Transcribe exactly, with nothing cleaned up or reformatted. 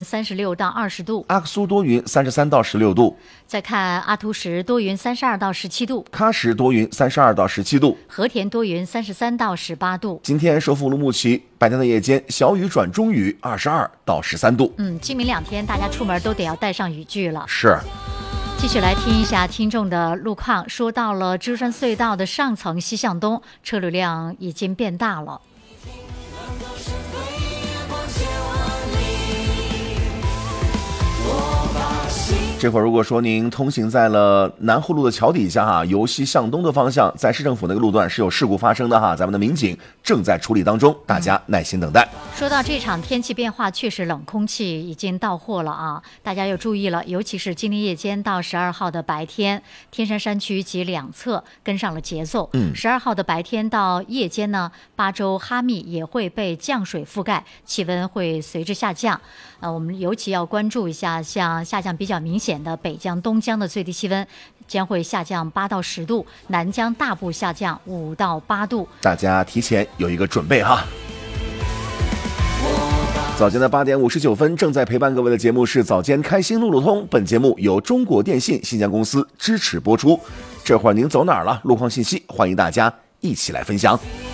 三十六到二十度， 阿克苏多云三十三到十六度。 再看阿图什多云三十二到十七度， 喀什多云三十二到十七度， 和田多云三十三到十八度。 今天首府乌鲁木齐白天的夜间小雨转中雨，二十二到十三度。 嗯，今明两天大家出门都得要带上雨具了。 是。 继续来听一下听众的路况。说到了支山隧道的上层西向东，车流量已经变大了。 这会儿如果说您通行在了南湖路的桥底下哈，由西向东的方向，在市政府那个路段是有事故发生的哈，咱们的民警正在处理当中，大家耐心等待。 说到这场天气变化，确实冷空气已经到货了啊，大家要注意了，尤其是今天夜间到十二号的白天，天山山区及两侧跟上了节奏。 嗯， 十二号的白天到夜间呢，巴州哈密也会被降水覆盖，气温会随之下降。呃，我们尤其要关注一下，像下降比较明显的北江、东江的最低气温将会下降八到十度，南江大部下降五到八度， 大家提前有一个准备哈。早间的八点五十九分，正在陪伴各位的节目是早间开心路路通，本节目由中国电信新疆公司支持播出。这会儿您走哪儿了？路况信息，欢迎大家一起来分享。